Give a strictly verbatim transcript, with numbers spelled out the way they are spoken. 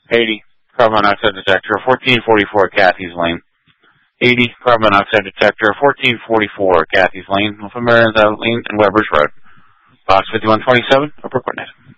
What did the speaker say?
eighty, carbon monoxide detector, fourteen forty-four Cathy's Lane. eighty, carbon monoxide detector, fourteen forty-four Cathy's Lane, off of Marion Lane and Weber's Road. Box fifty-one twenty-seven, Upper Courtnett.